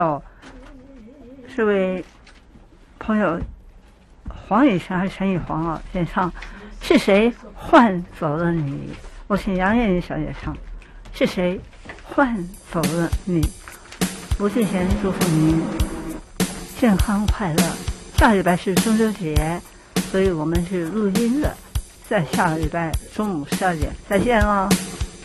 哦，是位朋友黄雨晴还是陈雨黄啊？先唱，是谁换走了你？我请杨艳丽小姐唱，是谁换走了你？吴敬贤祝福您健康快乐。下礼拜是中秋节，所以我们是录音的，在下个礼拜中午12点再见了。